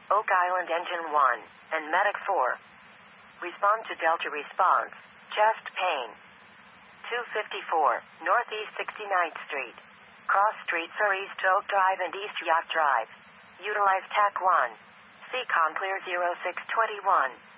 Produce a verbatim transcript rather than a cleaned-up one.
Oak Island Engine one, and Medic four. Respond to Delta response. Chest pain. two fifty-four, Northeast sixty-ninth Street. Cross streets are East Oak Drive and East Yacht Drive. Utilize T A C one. C COM clear zero six two one.